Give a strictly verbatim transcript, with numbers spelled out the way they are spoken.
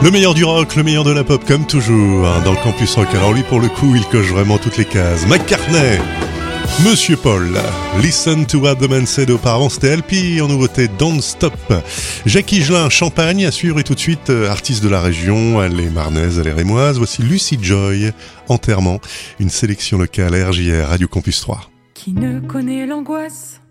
Le meilleur du rock, le meilleur de la pop, comme toujours, hein, dans le Campus Rock. Alors lui, pour le coup, il coche vraiment toutes les cases. McCartney, Monsieur Paul, Listen to What the Man Said auparavant, c'était L P, en nouveauté Don't Stop. Jacques Higelin, Champagne, à suivre, et tout de suite, euh, artiste de la région, elle est marnaise, elle est rémoise. Voici Lucy Joy, Enterrement, une sélection locale R J R, Radio Campus trois. Qui ne connaît l'angoisse